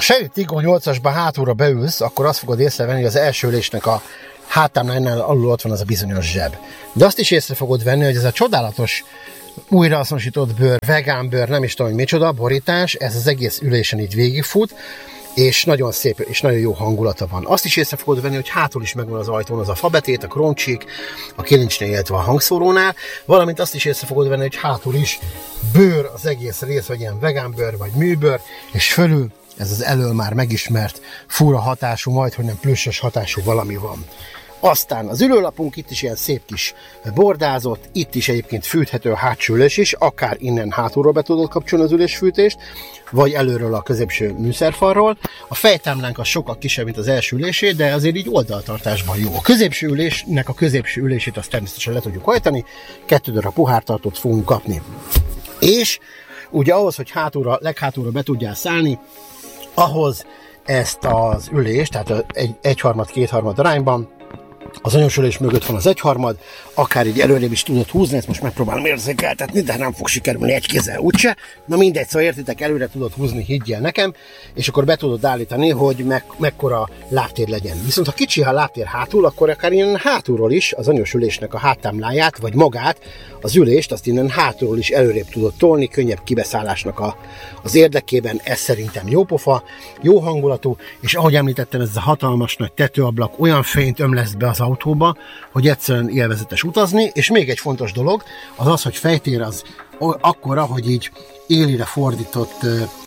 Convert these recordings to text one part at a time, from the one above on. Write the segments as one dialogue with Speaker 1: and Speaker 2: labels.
Speaker 1: Shelly Tiggo 8-asban hátulra beülsz, akkor azt fogod észrevenni, hogy az első ülésnek a háttámlánynál alul ott van az a bizonyos zseb. De azt is észre fogod venni, hogy ez a csodálatos újrahasznosított bőr, vegán bőr, nem is tudom, hogy micsoda, borítás, ez az egész ülésen így végigfut, és nagyon szép és nagyon jó hangulata van. Azt is észre fogod venni, hogy hátul is megvan az ajtón az a fabetét, a króncsik, a kilincsnél, illetve a hangszórónál, valamint azt is észre fogod venni, hogy hátul is bőr az egész rész, vagy ilyen vegánbőr, vagy műbőr, és fölül ez az elől már megismert fura hatású, majdhogy nem plüssös hatású valami van. Aztán az ülőlapunk itt is ilyen szép kis bordázott, itt is egyébként fűthető a hátsó ülés is, akár innen hátulról be tudod kapcsolni az ülésfűtést, vagy előről a középső műszerfalról. A fejtámlánk az sokkal kisebb, mint az első ülésé, de azért így oldaltartásban jó. A középső ülésnek a középső ülését azt természetesen le tudjuk hajtani, 2 darab pohártartót fogunk kapni. És ugye ahhoz, hogy leghátulra be tudjál szállni, ahhoz ezt az ülést, tehát egyharmad-kétharmad arányban, az anyósülés mögött van az egyharmad, akár így előrébb is tudod húzni, ezt most megpróbálom érzékeltetni, de nem fog sikerülni egy kézzel úgyse. Na mindegy, szóval értitek, előre tudod húzni, higgyel nekem, és akkor be tudod állítani, hogy mekkora lábtér legyen. Viszont ha kicsi a lábtér hátul, akkor akár innen hátulról is az anyósülésnek a háttámláját, vagy magát, az ülést, azt innen hátulról is előrébb tudod tolni, könnyebb kibeszállásnak az érdekében. Ez szerintem jó pofa, jó hangulatú, és ahogy említettem, ez a hatalmas nagy tetőablak olyan fényt ömleszt be az autóba, hogy egyszerűen élvezetes utazni, és még egy fontos dolog, az, hogy fejtér az akkora, hogy így élire fordított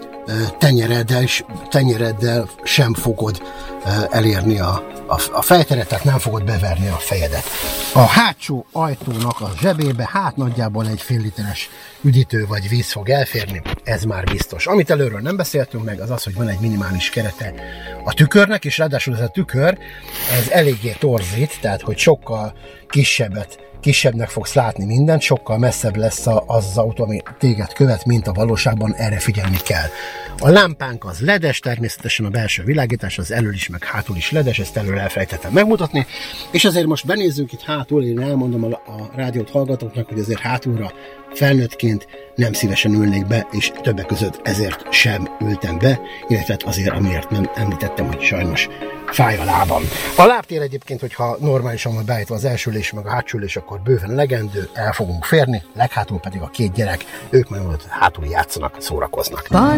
Speaker 1: tenyereddel sem fogod elérni a fejteret, tehát nem fogod beverni a fejedet. A hátsó ajtónak a zsebébe nagyjából egy fél literes üdítő vagy víz fog elférni, ez már biztos. Amit előről nem beszéltünk meg, az az, hogy van egy minimális kerete a tükörnek, és ráadásul ez a tükör, ez eléggé torzít, tehát hogy sokkal kisebbnek fogsz látni mindent, sokkal messzebb lesz az autó, ami téged követ, mint a valóságban, erre figyelni kell. A lámpánk az ledes, természetesen a belső világítás az elől is, meg hátul is ledes, ezt előre elfelejtettem megmutatni, és azért most benézzünk itt hátul, én elmondom a rádiót hallgatóknak, hogy azért hátulra felnőttként nem szívesen ülnék be, és többek között ezért sem ültem be, illetve azért, amiért nem említettem, hogy sajnos fáj a lábam. A lábtér egyébként, hogyha normálisan van beállítva az első ülés, meg a hátsó ülés, akkor bőven elegendő, el fogunk férni, leghátul pedig a 2 gyerek, ők majd hátul játszanak, szórakoznak.